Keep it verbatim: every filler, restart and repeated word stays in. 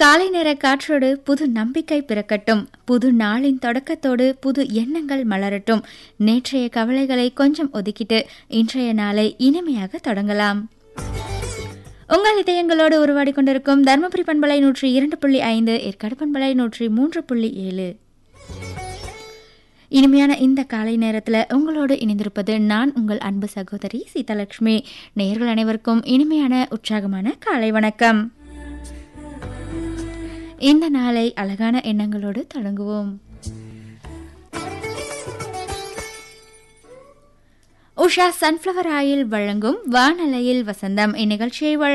காலை நேர காற்றோடு புது நம்பிக்கை பிறக்கட்டும். புது நாளின் தொடக்கத்தோடு புது எண்ணங்கள் மலரட்டும். நேற்றைய கவலைகளை கொஞ்சம் ஒதுக்கிட்டு இன்றைய நாளை இனிமையாக தொடங்கலாம். உங்கள் இதயங்களோடு உருவாடி கொண்டிருக்கும் தர்மபுரி பண்பலை நூற்றி இரண்டு புள்ளி ஐந்து, ஏற்காடு பண்பலை நூற்றி மூன்று புள்ளி ஏழு. இனிமையான இந்த காலை நேரத்தில் உங்களோடு இணைந்திருப்பது நான் உங்கள் அன்பு சகோதரி சீதாலட்சுமி. நேயர்கள் அனைவருக்கும் இனிமையான உற்சாகமான காலை வணக்கம். இந்த நாளை அழகான எண்ணங்களோடு தொடங்குவோம். உஷா சன்ஃப்ளவர் ஆயில் வழங்கும் வானலையில் வசந்தம் இந்நிகழ்ச்சியை